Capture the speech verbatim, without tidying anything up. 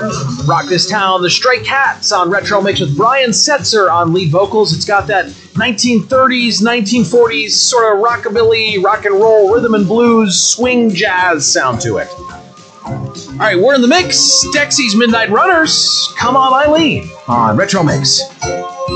Rock This Town, the Stray Cats on Retro Mix with Brian Setzer on lead vocals. It's got that nineteen thirties, nineteen forties sort of rockabilly, rock and roll, rhythm and blues, swing jazz sound to it. All right, we're in the mix. Dexy's Midnight Runners. Come on, Eileen on Retro Mix.